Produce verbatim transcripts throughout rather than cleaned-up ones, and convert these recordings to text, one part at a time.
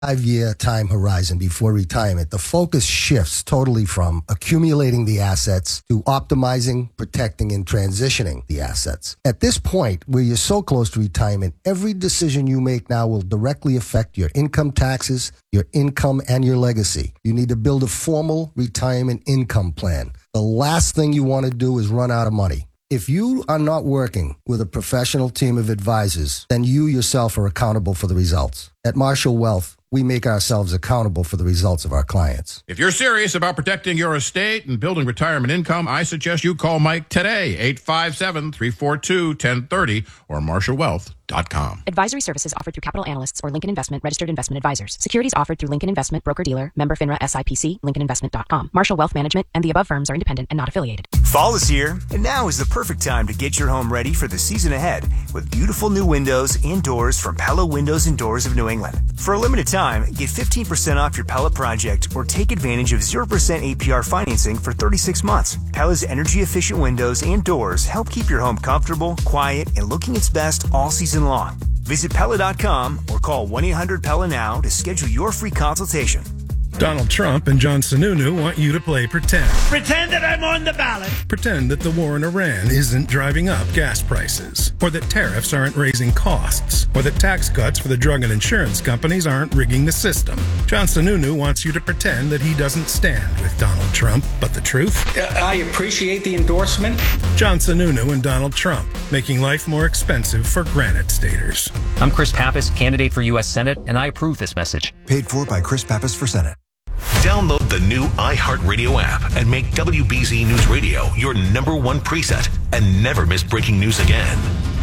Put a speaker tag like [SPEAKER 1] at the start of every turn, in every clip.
[SPEAKER 1] five-year time horizon before retirement, the focus shifts totally from accumulating the assets to optimizing, protecting, and transitioning the assets. At this point, where you're so close to retirement, every decision you make now will directly affect your income taxes, your income, and your legacy. You need to build a formal retirement income plan. The last thing you want to do is run out of money. If you are not working with a professional team of advisors, then you yourself are accountable for the results. At Marshall Wealth, we make ourselves accountable for the results of our clients.
[SPEAKER 2] If you're serious about protecting your estate and building retirement income, I suggest you call Mike today, eight five seven, three four two, one zero three zero or marshall wealth dot com.
[SPEAKER 3] Advisory services offered through Capital Analysts or Lincoln Investment Registered Investment Advisors. Securities offered through Lincoln Investment Broker-Dealer, member FINRA S I P C, lincoln investment dot com. Marshall Wealth Management and the above firms are independent and not affiliated.
[SPEAKER 4] Fall is here, and now is the perfect time to get your home ready for the season ahead with beautiful new windows and doors from Pella Windows and Doors of New England. For a limited time, get fifteen percent off your Pella project or take advantage of zero percent A P R financing for thirty-six months. Pella's energy-efficient windows and doors help keep your home comfortable, quiet, and looking its best all season long. Visit Pella dot com or call one eight hundred Pella now to schedule your free consultation.
[SPEAKER 5] Donald Trump and John Sununu want you to play pretend.
[SPEAKER 6] Pretend that I'm on the ballot.
[SPEAKER 5] Pretend that the war in Iran isn't driving up gas prices, or that tariffs aren't raising costs, or that tax cuts for the drug and insurance companies aren't rigging the system. John Sununu wants you to pretend that he doesn't stand with Donald Trump, but the truth?
[SPEAKER 6] Uh, I appreciate the endorsement.
[SPEAKER 5] John Sununu and Donald Trump, making life more expensive for Granite Staters.
[SPEAKER 7] I'm Chris Pappas, candidate for U S Senate, and I approve this message.
[SPEAKER 8] Paid for by Chris Pappas for Senate.
[SPEAKER 9] Download the new iHeartRadio app and make W B Z News Radio your number one preset and never miss breaking news again.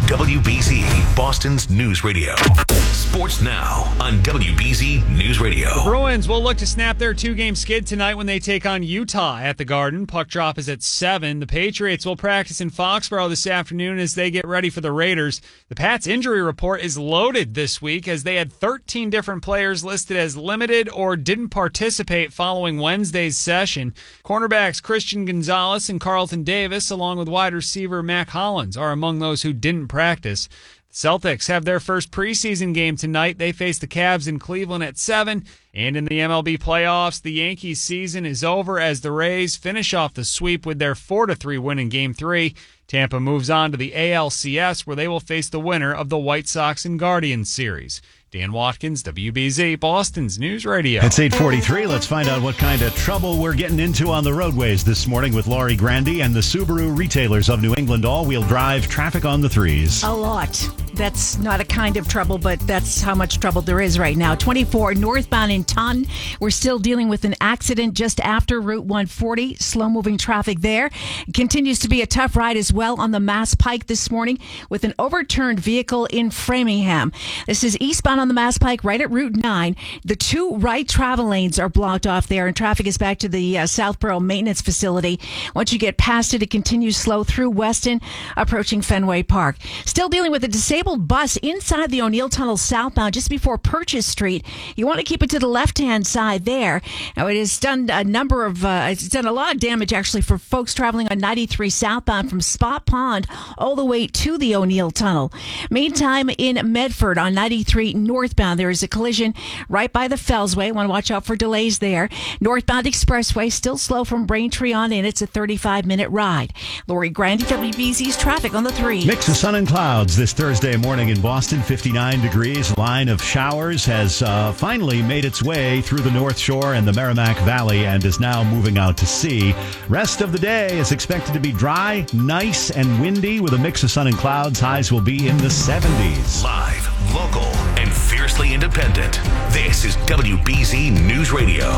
[SPEAKER 9] W B Z, Boston's news radio. Sports now on W B Z News Radio.
[SPEAKER 10] The Bruins will look to snap their two-game skid tonight when they take on Utah at the Garden. Puck drop is at seven. The Patriots will practice in Foxborough this afternoon as they get ready for the Raiders. The Pats' injury report is loaded this week as they had thirteen different players listed as limited or didn't participate following Wednesday's session. Cornerbacks Christian Gonzalez and Carlton Davis, along with wide receiver Mac Hollins, are among those who didn't practice. Celtics have their first preseason game tonight. They face the Cavs in Cleveland at seven. And in the M L B playoffs, the Yankees season is over as the Rays finish off the sweep with their four to three win in Game three. Tampa moves on to the A L C S, where they will face the winner of the White Sox and Guardians series. Dan Watkins, W B Z, Boston's News Radio.
[SPEAKER 11] It's eight forty-three. Let's find out what kind of trouble we're getting into on the roadways this morning with Laurie Grandy and the Subaru retailers of New England. All-wheel drive traffic on the threes.
[SPEAKER 12] A lot. That's not a kind of trouble, but that's how much trouble there is right now. twenty-four northbound in Taunton. We're still dealing with an accident just after Route one forty. Slow-moving traffic there. It continues to be a tough ride as well on the Mass Pike this morning with an overturned vehicle in Framingham. This is eastbound on the Mass Pike right at Route nine. The two right travel lanes are blocked off there, and traffic is back to the uh, Southborough Maintenance Facility. Once you get past it, it continues slow through Weston, approaching Fenway Park. Still dealing with a disabled bus inside the O'Neill Tunnel southbound just before Purchase Street. You want to keep it to the left-hand side there. Now, it has done a number of, uh, it's done a lot of damage actually for folks traveling on ninety-three southbound from Spot Pond all the way to the O'Neill Tunnel. Meantime, in Medford on ninety-three northbound, there is a collision right by the Fellsway. Want to watch out for delays there. Northbound Expressway still slow from Braintree on in. It's a thirty-five minute ride. Lori Grandy, W B Z's traffic on the three.
[SPEAKER 11] Mix of sun and clouds this Thursday morning in Boston, fifty-nine degrees. Line of showers has uh, finally made its way through the North Shore and the Merrimack Valley and is now moving out to sea. Rest of the day is expected to be dry, nice, and windy with a mix of sun and clouds. Highs will be in the seventies.
[SPEAKER 9] Live, local, and fiercely independent. This is W B Z News Radio.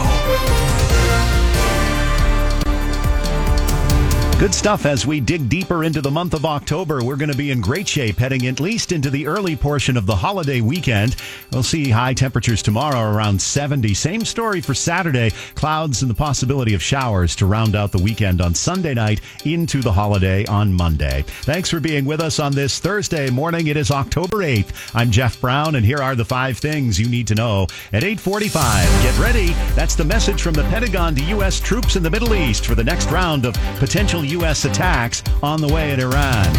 [SPEAKER 11] Good stuff as we dig deeper into the month of October. We're going to be in great shape heading at least into the early portion of the holiday weekend. We'll see high temperatures tomorrow around seventy. Same story for Saturday. Clouds and the possibility of showers to round out the weekend on Sunday night into the holiday on Monday. Thanks for being with us on this Thursday morning. It is October eighth. I'm Jeff Brown, and here are the five things you need to know at eight forty-five. Get ready. That's the message from the Pentagon to U S troops in the Middle East for the next round of potential U S attacks on the way in Iran.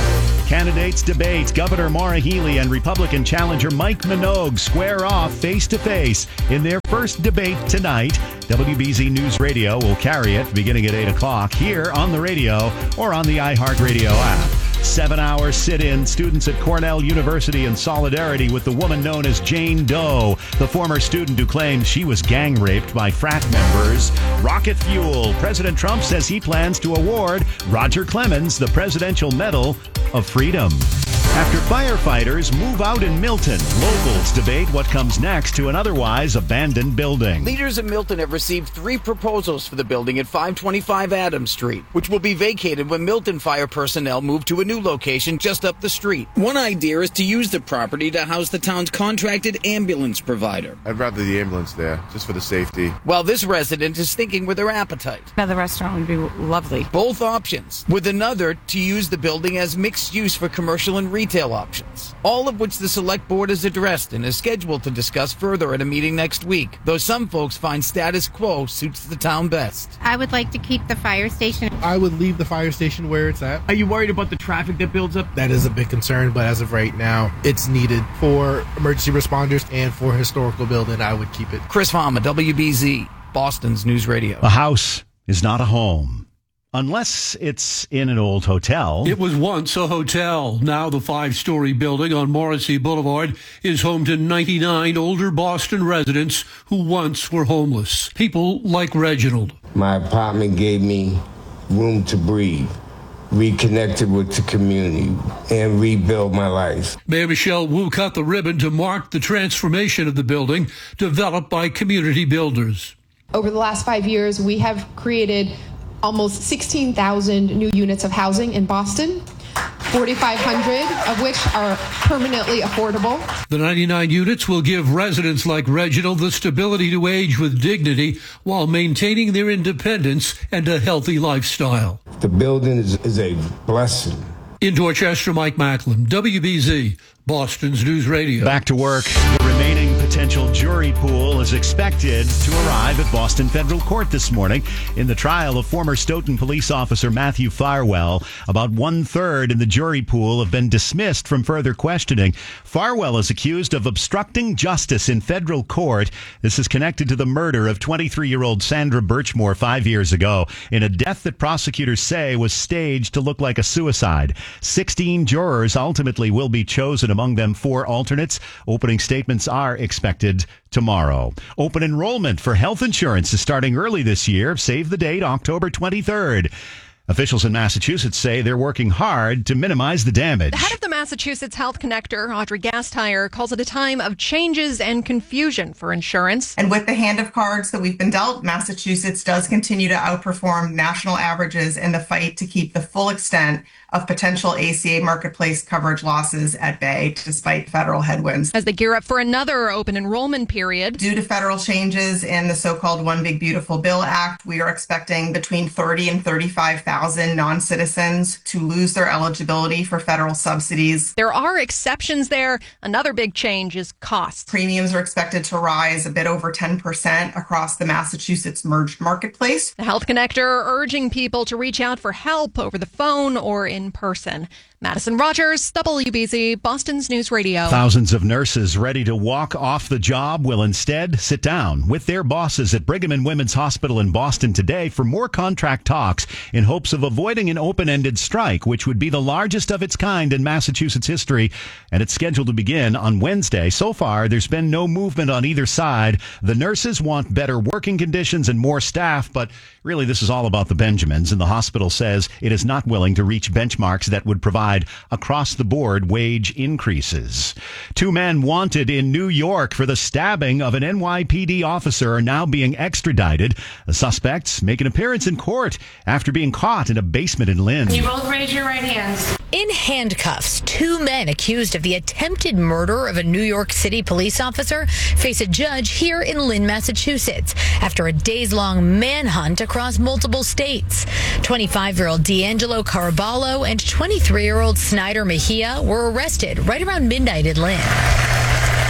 [SPEAKER 11] Candidates debate. Governor Maura Healey and Republican challenger Mike Minogue square off face-to-face in their first debate tonight. W B Z News Radio will carry it beginning at eight o'clock here on the radio or on the iHeartRadio app. Seven-hour sit-in. Students at Cornell University in solidarity with the woman known as Jane Doe, the former student who claims she was gang raped by frat members. Rocket fuel. President Trump says he plans to award Roger Clemens the Presidential Medal of Freedom. After firefighters move out in Milton, locals debate what comes next to an otherwise abandoned building.
[SPEAKER 13] Leaders in Milton have received three proposals for the building at five twenty-five Adams Street, which will be vacated when Milton fire personnel move to a new location just up the street. One idea is to use the property to house the town's contracted ambulance provider.
[SPEAKER 14] I'd rather the ambulance there, just for the safety.
[SPEAKER 13] While this resident is thinking with her appetite.
[SPEAKER 15] Another restaurant would be lovely.
[SPEAKER 13] Both options, with another to use the building as mixed use for commercial and retail options, all of which the select board has addressed and is scheduled to discuss further at a meeting next week, though some folks find status quo suits the town best.
[SPEAKER 16] I would like to keep the fire station.
[SPEAKER 17] I would leave the fire station where it's at.
[SPEAKER 18] Are you worried about the traffic that builds up?
[SPEAKER 17] That is a big concern, but as of right now, it's needed for emergency responders and for historical building. I would keep it.
[SPEAKER 13] Chris Farmer, W B Z, Boston's News Radio.
[SPEAKER 11] A house is not a home. Unless it's in an old hotel.
[SPEAKER 19] It was once a hotel. Now the five-story building on Morrissey Boulevard is home to ninety-nine older Boston residents who once were homeless. People like Reginald.
[SPEAKER 20] My apartment gave me room to breathe, reconnected with the community, and rebuild my life.
[SPEAKER 19] Mayor Michelle Wu cut the ribbon to mark the transformation of the building developed by community builders.
[SPEAKER 21] Over the last five years, we have created almost sixteen thousand new units of housing in Boston, forty-five hundred of which are permanently affordable.
[SPEAKER 19] The ninety-nine units will give residents like Reginald the stability to age with dignity while maintaining their independence and a healthy lifestyle.
[SPEAKER 20] The building is, is a blessing.
[SPEAKER 19] In Dorchester, Mike Macklin, W B Z, Boston's News Radio.
[SPEAKER 11] Back to work. The remaining potential jury pool is expected to arrive at Boston Federal Court this morning in the trial of former Stoughton police officer Matthew Farwell. About one-third in the jury pool have been dismissed from further questioning. Farwell is accused of obstructing justice in federal court. This is connected to the murder of twenty-three-year-old Sandra Birchmore five years ago in a death that prosecutors say was staged to look like a suicide. Sixteen jurors ultimately will be chosen, among them four alternates. Opening statements are expected tomorrow. Open enrollment for health insurance is starting early this year. Save the date, October twenty-third. Officials in Massachusetts say they're working hard to minimize the damage.
[SPEAKER 22] The head of the Massachusetts Health Connector, Audrey Gastire, calls it a time of changes and confusion for insurance.
[SPEAKER 23] And with the hand of cards that we've been dealt, Massachusetts does continue to outperform national averages in the fight to keep the full extent of potential A C A marketplace coverage losses at bay, despite federal headwinds.
[SPEAKER 22] As they gear up for another open enrollment period.
[SPEAKER 23] Due to federal changes in the so-called One Big Beautiful Bill Act, we are expecting between thirty and thirty-five thousand non-citizens to lose their eligibility for federal subsidies.
[SPEAKER 22] There are exceptions there. Another big change is costs.
[SPEAKER 23] Premiums are expected to rise a bit over ten percent across the Massachusetts merged marketplace.
[SPEAKER 22] The Health Connector urging people to reach out for help over the phone or in in person. Madison Rogers, W B Z, Boston's News Radio.
[SPEAKER 11] Thousands of nurses ready to walk off the job will instead sit down with their bosses at Brigham and Women's Hospital in Boston today for more contract talks in hopes of avoiding an open-ended strike, which would be the largest of its kind in Massachusetts history, and it's scheduled to begin on Wednesday. So far, there's been no movement on either side. The nurses want better working conditions and more staff, but really this is all about the Benjamins, and the hospital says it is not willing to reach benchmarks that would provide across-the-board wage increases. Two men wanted in New York for the stabbing of an N Y P D officer are now being extradited. The suspects make an appearance in court after being caught in a basement in Lynn.
[SPEAKER 24] Can you both raise your right hands? In handcuffs, two men accused of the attempted murder of a New York City police officer face a judge here in Lynn, Massachusetts, after a days-long manhunt across multiple states. twenty-five-year-old D'Angelo Caraballo and twenty-three-year-old Snyder Mejia were arrested right around midnight in Lynn.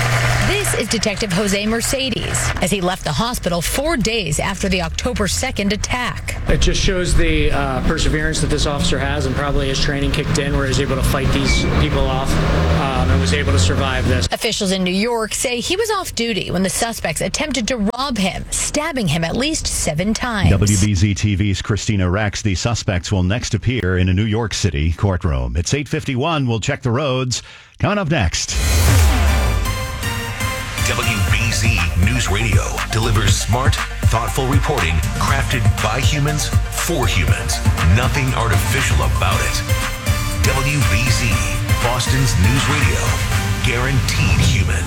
[SPEAKER 24] This is Detective Jose Mercedes as he left the hospital four days after the October second attack.
[SPEAKER 1] It just shows the uh, perseverance that this officer has, and probably his training kicked in where he was able to fight these people off um, and was able to survive this.
[SPEAKER 24] Officials in New York say he was off duty when the suspects attempted to rob him, stabbing him at least seven times.
[SPEAKER 11] W B Z T V's Christina Rex. The suspects will next appear in a New York City courtroom. It's eight fifty-one. We'll check the roads. Coming up next.
[SPEAKER 9] W B Z News Radio delivers smart, thoughtful reporting crafted by humans for humans. Nothing artificial about it. W B Z, Boston's news radio. Guaranteed human.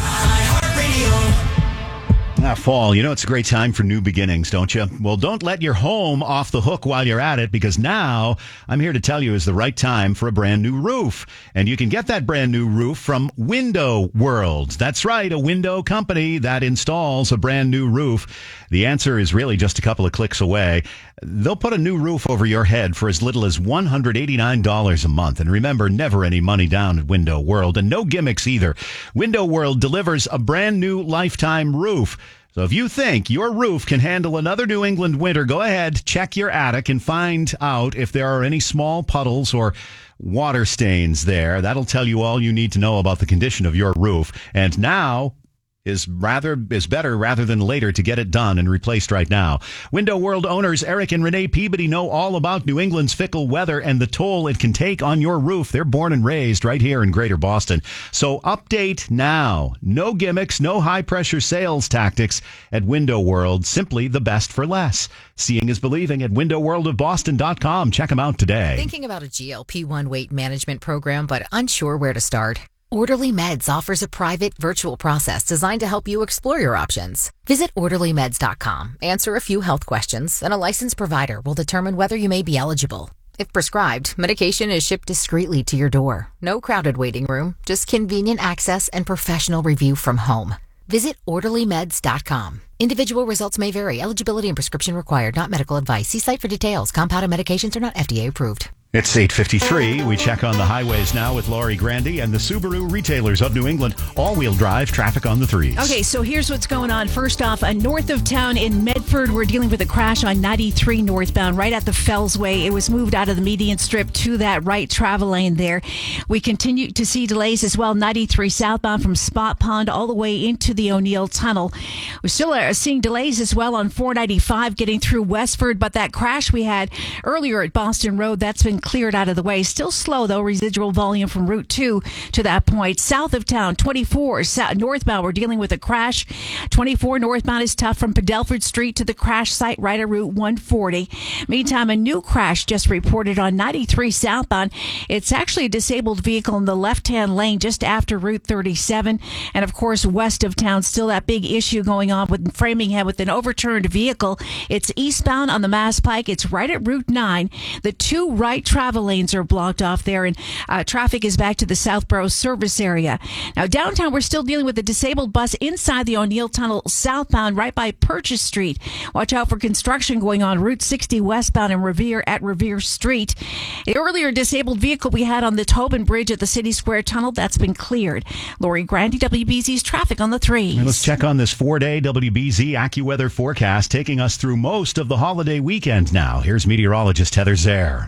[SPEAKER 11] Ah, fall, you know it's a great time for new beginnings, don't you? Well, don't let your home off the hook while you're at it, because now I'm here to tell you is the right time for a brand new roof. And you can get that brand new roof from Window World. That's right, a window company that installs a brand new roof. The answer is really just a couple of clicks away. They'll put a new roof over your head for as little as one hundred eighty-nine dollars a month. And remember, never any money down at Window World, and no gimmicks either. Window World delivers a brand new lifetime roof. So if you think your roof can handle another New England winter, go ahead, check your attic and find out if there are any small puddles or water stains there. That'll tell you all you need to know about the condition of your roof. And now is rather is better rather than later to get it done and replaced right now. Window World owners Eric and Renee Peabody know all about New England's fickle weather and the toll it can take on your roof. They're born and raised right here in Greater Boston. So update now. No gimmicks, no high-pressure sales tactics at Window World. Simply the best for less. Seeing is believing at window world of boston dot com. Check them out today.
[SPEAKER 2] Thinking about a G L P one weight management program but unsure where to start? Orderly Meds offers a private, virtual process designed to help you explore your options. Visit orderly meds dot com, answer a few health questions, and a licensed provider will determine whether you may be eligible. If prescribed, medication is shipped discreetly to your door. No crowded waiting room, just convenient access and professional review from home. Visit orderly meds dot com. Individual results may vary. Eligibility and prescription required. Not medical advice. See site for details. Compounded medications are not F D A approved.
[SPEAKER 11] It's eight fifty-three. We check on the highways now with Laurie Grandy and the Subaru retailers of New England. All-wheel drive traffic on the threes.
[SPEAKER 12] Okay, so here's what's going on. First off, uh, north of town in Medford, we're dealing with a crash on ninety-three northbound, right at the Fellsway. It was moved out of the median strip to that right travel lane there. We continue to see delays as well. ninety-three southbound from Spot Pond all the way into the O'Neill Tunnel. We're still uh, seeing delays as well on four ninety-five getting through Westford, but that crash we had earlier at Boston Road, that's been cleared out of the way. Still slow, though. Residual volume from Route two to that point. South of town, twenty-four south, northbound, we're dealing with a crash. twenty-four northbound is tough from Padelford Street to the crash site right at Route one forty. Meantime, a new crash just reported on ninety-three southbound. It's actually a disabled vehicle in the left-hand lane just after Route thirty-seven. And, of course, west of town, still that big issue going on with Framingham with an overturned vehicle. It's eastbound on the Mass Pike. It's right at Route nine. The two right travel lanes are blocked off there, and uh, traffic is back to the Southborough service area. Now, downtown, we're still dealing with a disabled bus inside the O'Neill Tunnel southbound right by Purchase Street. Watch out for construction going on Route sixty westbound in Revere at Revere Street. The earlier disabled vehicle we had on the Tobin Bridge at the City Square Tunnel, that's been cleared. Lori Grandy, W B Z's traffic on the threes.
[SPEAKER 11] Let's check on this four-day W B Z AccuWeather forecast taking us through most of the holiday weekend now. Here's meteorologist Heather Zare.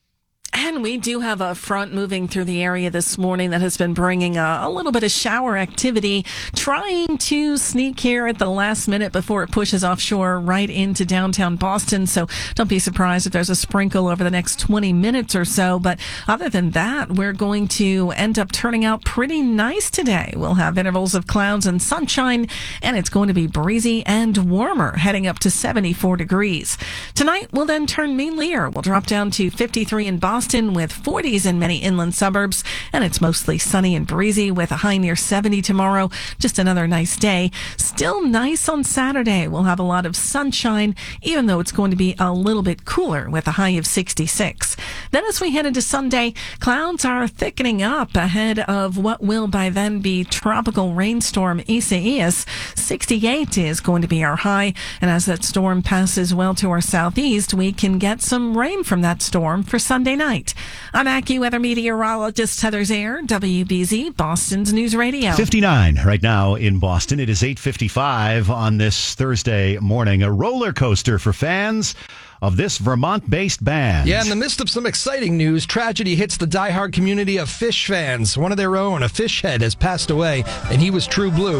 [SPEAKER 3] And we do have a front moving through the area this morning that has been bringing a, a little bit of shower activity, trying to sneak here at the last minute before it pushes offshore right into downtown Boston. So don't be surprised if there's a sprinkle over the next twenty minutes or so. But other than that, we're going to end up turning out pretty nice today. We'll have intervals of clouds and sunshine, and it's going to be breezy and warmer, heading up to seventy-four degrees. Tonight, we'll then turn mainlier. We'll drop down to fifty-three in Boston, with forties in many inland suburbs, and it's mostly sunny and breezy with a high near seventy tomorrow. Just another nice day. Still nice on Saturday. We'll have a lot of sunshine, even though it's going to be a little bit cooler with a high of sixty-six. Then as we head into Sunday, clouds are thickening up ahead of what will by then be tropical rainstorm Isaias. sixty-eight is going to be our high, and as that storm passes well to our southeast, we can get some rain from that storm for Sunday night. tonight. I'm AccuWeather meteorologist Heather Zaire, W B Z, Boston's News Radio.
[SPEAKER 11] fifty-nine right now in Boston. It is eight fifty-five on this Thursday morning. A roller coaster for fans of this Vermont-based band.
[SPEAKER 4] Yeah, in the midst of some exciting news, tragedy hits the diehard community of Phish fans. One of their own, a Phish head, has passed away, and he was true blue.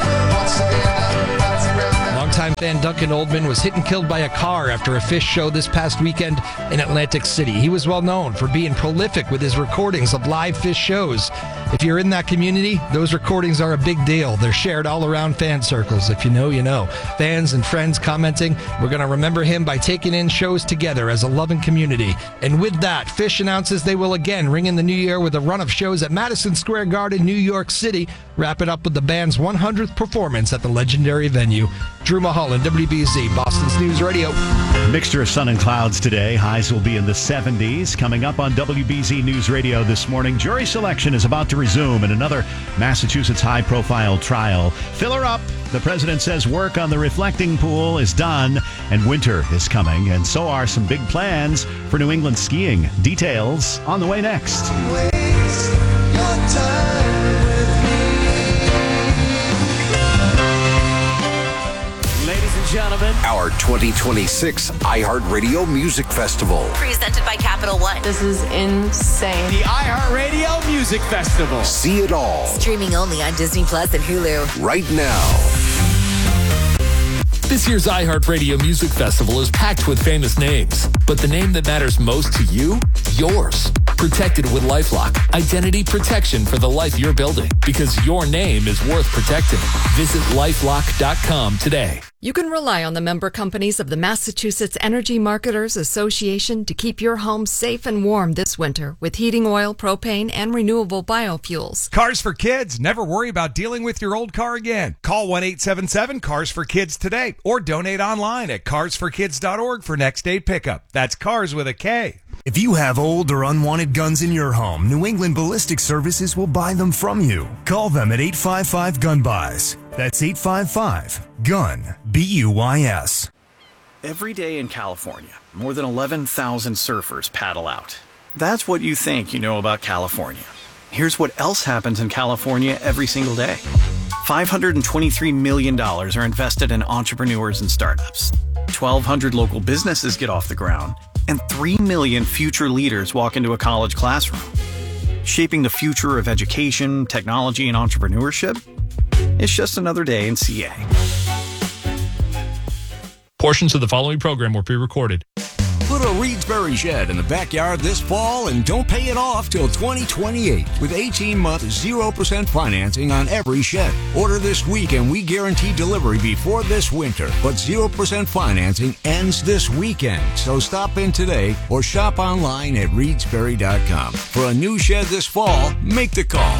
[SPEAKER 4] Longtime fan Duncan Oldman was hit and killed by a car after a Phish show this past weekend in Atlantic City. He was well known for being prolific with his recordings of live Phish shows. If you're in that community, those recordings are a big deal. They're shared all around fan circles. If you know, you know. Fans and friends commenting, we're going to remember him by taking in shows together as a loving community. And with that, Phish announces they will again ring in the new year with a run of shows at Madison Square Garden, New York City. Wrap it up with the band's one hundredth performance at the legendary venue. Drew Mulholland, W B Z, Boston's News Radio.
[SPEAKER 11] Mixture of sun and clouds today. Highs will be in the seventies. Coming up on W B Z News Radio this morning, jury selection is about to resume in another Massachusetts high-profile trial. Fill her up. The president says work on the reflecting pool is done and winter is coming, and so are some big plans for New England skiing. Details on the way next.
[SPEAKER 5] Waste your time with me.
[SPEAKER 6] Ladies and gentlemen, our twenty twenty-six iHeartRadio Music Festival.
[SPEAKER 7] Presented by Capital One.
[SPEAKER 25] This is insane.
[SPEAKER 6] The iHeartRadio Music Festival. See it all.
[SPEAKER 7] Streaming only on Disney Plus and Hulu.
[SPEAKER 6] Right now.
[SPEAKER 26] This year's iHeartRadio Music Festival is packed with famous names, but the name that matters most to you? Yours. Protected with LifeLock. Identity protection for the life you're building, because your name is worth protecting. Visit lifelock dot com today.
[SPEAKER 27] You can rely on the member companies of the Massachusetts Energy Marketers Association to keep your home safe and warm this winter with heating oil, propane, and renewable biofuels.
[SPEAKER 28] Cars for Kids. Never worry about dealing with your old car again. Call one eight seven seven cars for kids today or donate online at cars for kids dot org for next day pickup. That's cars with a K.
[SPEAKER 29] If you have old or unwanted guns in your home, New England Ballistic Services will buy them from you. Call them at eight five five gun buys. That's eight five five gun B U Y S.
[SPEAKER 30] Every day in California, more than eleven thousand surfers paddle out. That's what you think you know about California. Here's what else happens in California every single day. five hundred twenty-three million dollars are invested in entrepreneurs and startups. twelve hundred local businesses get off the ground. And three million future leaders walk into a college classroom. Shaping the future of education, technology, and entrepreneurship? It's just another day in C A.
[SPEAKER 31] Portions of the following program were pre-recorded.
[SPEAKER 32] Put a Reedsbury shed in the backyard this fall and don't pay it off till twenty twenty-eight with eighteen month zero percent financing on every shed. Order this week and we guarantee delivery before this winter. But zero percent financing ends this weekend. So stop in today or shop online at reedsbury dot com. For a new shed this fall, make the call.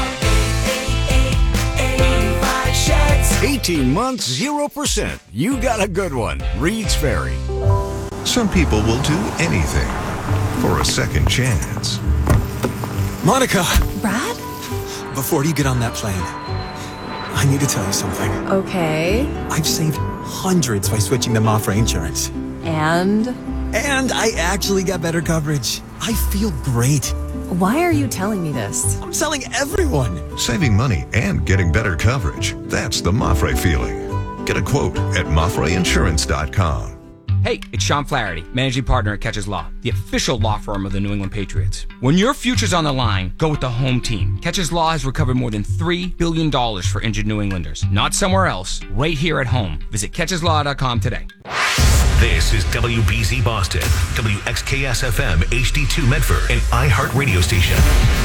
[SPEAKER 32] eighteen months, zero percent. You got a good one. Reed's Ferry.
[SPEAKER 14] Some people will do anything for a second chance.
[SPEAKER 33] Monica!
[SPEAKER 25] Brad?
[SPEAKER 33] Before you get on that plane, I need to tell you something.
[SPEAKER 25] Okay.
[SPEAKER 33] I've saved hundreds by switching to Mafre Insurance.
[SPEAKER 25] And?
[SPEAKER 33] And I actually got better coverage. I feel great.
[SPEAKER 25] Why are you telling me this?
[SPEAKER 33] I'm telling everyone.
[SPEAKER 14] Saving money and getting better coverage. That's the Mafre feeling. Get a quote at mafre insurance dot com.
[SPEAKER 34] Hey, it's Sean Flaherty, managing partner at Catches Law, the official law firm of the New England Patriots. When your future's on the line, go with the home team. Catches Law has recovered more than three billion dollars for injured New Englanders. Not somewhere else, right here at home. Visit catches law dot com today.
[SPEAKER 9] This is W B Z Boston, W X K S F M H D two Medford, and iHeart Radio Station.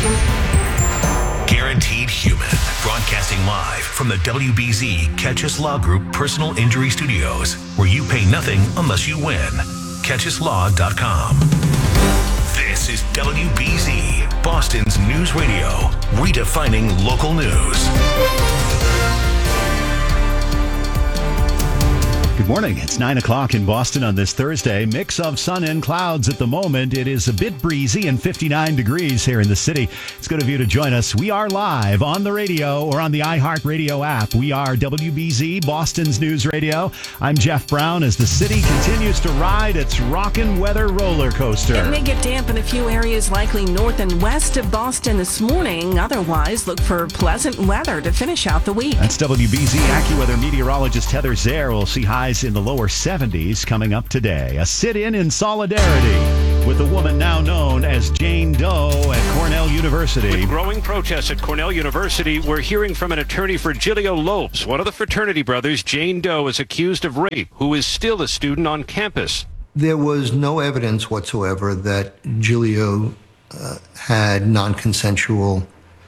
[SPEAKER 9] Guaranteed Human, broadcasting live from the W B Z Catches Law Group Personal Injury Studios, where you pay nothing unless you win. catches law dot com. This is W B Z, Boston's news radio, redefining local news.
[SPEAKER 11] Good morning. It's nine o'clock in Boston on this Thursday. Mix of sun and clouds at the moment. It is a bit breezy and fifty-nine degrees here in the city. It's good of you to join us. We are live on the radio or on the iHeartRadio app. We are W B Z, Boston's News Radio. I'm Jeff Brown as the city continues to ride its rockin' weather roller coaster.
[SPEAKER 3] It may get damp in a few areas, likely north and west of Boston this morning. Otherwise, look for pleasant weather to finish out the week.
[SPEAKER 11] That's W B Z AccuWeather meteorologist Heather Zare. We'll see highs in the lower seventies coming up today. A sit-in in solidarity with the woman now known as Jane Doe at Cornell University.
[SPEAKER 1] With growing protests at Cornell University, we're hearing from an attorney for Giulio Lopes, one of the fraternity brothers. Jane Doe is accused of rape, who is still a student on campus.
[SPEAKER 8] There was no evidence whatsoever that Giulio uh, had non-consensual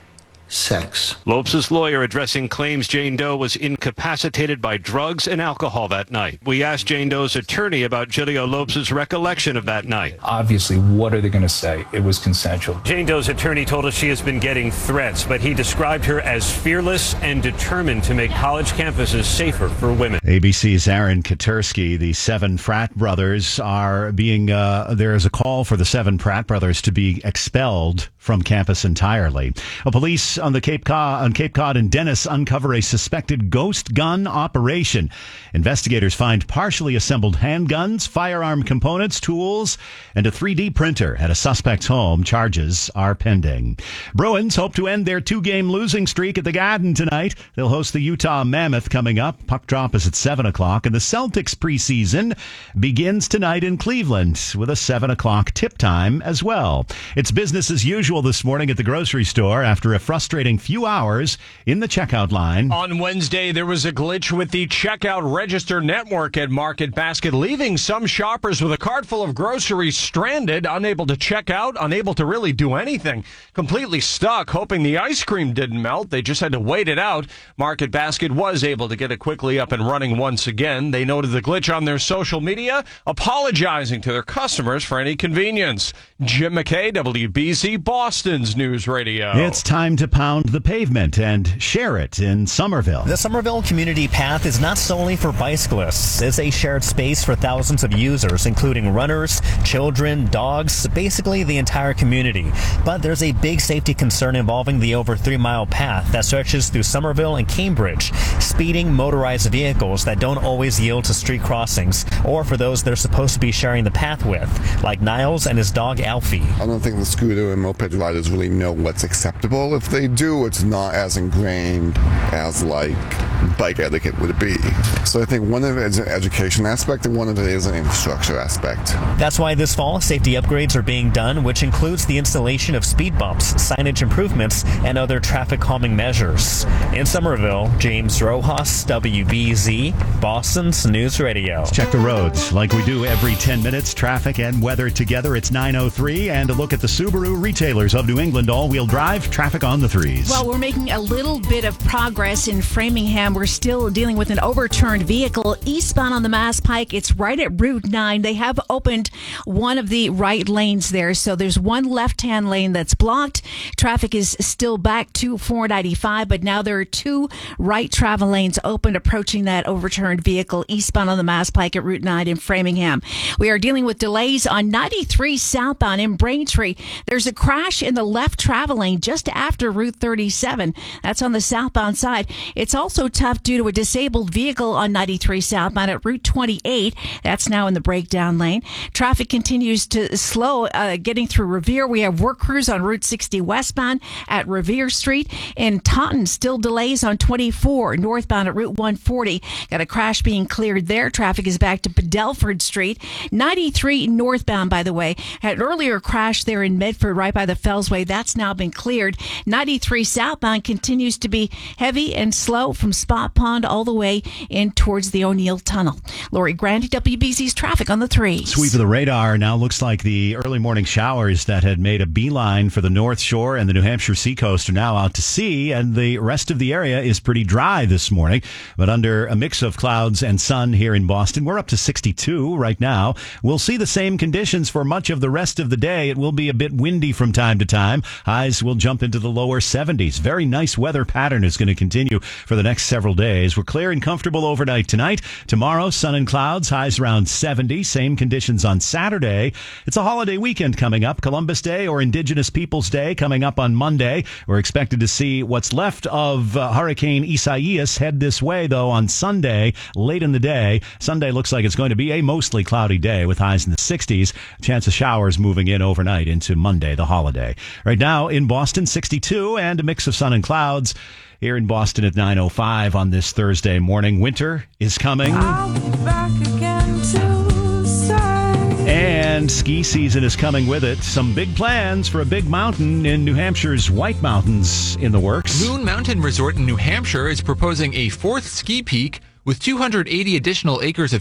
[SPEAKER 8] sex.
[SPEAKER 1] Lopes' lawyer addressing claims Jane Doe was incapacitated by drugs and alcohol that night. We asked Jane Doe's attorney about Giulio Lopes' recollection of that night.
[SPEAKER 10] Obviously, what are they going to say? It was consensual.
[SPEAKER 1] Jane Doe's attorney told us she has been getting threats, but he described her as fearless and determined to make college campuses safer for women.
[SPEAKER 11] A B C's Aaron Katersky, the seven frat brothers are being, uh, there is a call for the seven frat brothers to be expelled from campus entirely. A police on the Cape Cod, on Cape Cod and Dennis uncover a suspected ghost gun operation. Investigators find partially assembled handguns, firearm components, tools, and a three D printer at a suspect's home. Charges are pending. Bruins hope to end their two-game losing streak at the Garden tonight. They'll host the Utah Mammoth coming up. Puck drop is at seven o'clock, and the Celtics preseason begins tonight in Cleveland with a seven o'clock tip time as well. It's business as usual this morning at the grocery store after a frustrating few hours in the checkout line.
[SPEAKER 4] On Wednesday, there was a glitch with the checkout register network at Market Basket, leaving some shoppers with a cart full of groceries stranded, unable to check out, unable to really do anything, completely stuck, hoping the ice cream didn't melt. They just had to wait it out. Market Basket was able to get it quickly up and running once again. They noted the glitch on their social media, apologizing to their customers for any inconvenience. Jim McKay, W B Z, Boston's News Radio.
[SPEAKER 11] It's time to pound the pavement and share it in Somerville.
[SPEAKER 13] The Somerville Community Path is not solely for bicyclists. It's a shared space for thousands of users, including runners, children, dogs, basically the entire community. But there's a big safety concern involving the over three-mile path that stretches through Somerville and Cambridge, speeding motorized vehicles that don't always yield to street crossings, or for those they're supposed to be sharing the path with, like Niles and his dog Alfie.
[SPEAKER 15] I don't think the scooter and moped riders really know what's acceptable. If they do, it's not as ingrained as like bike etiquette would be. So I think one of it is an education aspect and one of it is an infrastructure aspect.
[SPEAKER 13] That's why this fall safety upgrades are being done, which includes the installation of speed bumps, signage improvements, and other traffic calming measures. In Somerville, James Rojas, W B Z, Boston's News Radio.
[SPEAKER 11] Let's check the roads like we do every ten minutes. Traffic and weather together. It's nine oh three, and a look at the Subaru retailers of New England all-wheel drive. Traffic on the threes.
[SPEAKER 12] Well, we're making a little bit of progress in Framingham. We're still dealing with an overturned vehicle eastbound on the Mass Pike. It's right at Route nine. They have opened one of the right lanes there, so there's one left-hand lane that's blocked. Traffic is still back to four ninety-five, but now there are two right travel lanes open approaching that overturned vehicle eastbound on the Mass Pike at Route nine in Framingham. We are dealing with delays on ninety-three southbound in Braintree. There's a crash in the left travel lane just after Route thirty-seven. That's on the southbound side. It's also tough due to a disabled vehicle on ninety-three southbound at Route twenty-eight. That's now in the breakdown lane. Traffic continues to slow uh, getting through Revere. We have work crews on Route sixty westbound at Revere Street. In Taunton, still delays on twenty-four northbound at Route one forty. Got a crash being cleared there. Traffic is back to Padelford Street. ninety-three northbound, by the way, had an earlier crash there in Medford right by the Fellsway. That's now been cleared. ninety-three southbound continues to be heavy and slow from Spot Pond all the way in towards the O'Neill Tunnel. Lori Grandy, W B C's traffic on the three.
[SPEAKER 11] Sweep of the radar now looks like the early morning showers that had made a beeline for the North Shore and the New Hampshire seacoast are now out to sea, and the rest of the area is pretty dry this morning, but under a mix of clouds and sun here in Boston. We're up to sixty-two right now. We'll see the same conditions for much of the rest of the day. It will be a bit windy from time to time. Highs will jump into the lower seventies. Very nice weather pattern is going to continue for the next several days. We're clear and comfortable overnight tonight. Tomorrow, sun and and clouds, highs around seventy. Same conditions on Saturday. It's a holiday weekend coming up. Columbus Day or Indigenous Peoples Day coming up on Monday. We're expected to see what's left of uh, Hurricane Isaias head this way, though, on Sunday, late in the day. Sunday looks like it's going to be a mostly cloudy day with highs in the sixties. Chance of showers moving in overnight into Monday, the holiday. Right now in Boston, sixty-two and a mix of sun and clouds. Here in Boston at nine oh five on this Thursday morning. Winter is coming.
[SPEAKER 2] I'll be back again Tuesday.
[SPEAKER 11] And ski season is coming with it. Some big plans for a big mountain in New Hampshire's White Mountains in the works.
[SPEAKER 5] Moon Mountain Resort in New Hampshire is proposing a fourth ski peak with two hundred eighty additional acres of